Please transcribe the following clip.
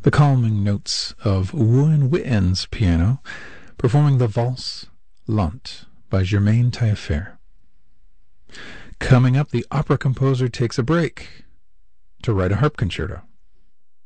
the calming notes of Woo Witten's piano, performing the Valse Lente by Germain Taillefer. Coming up, the opera composer takes a break to write a harp concerto.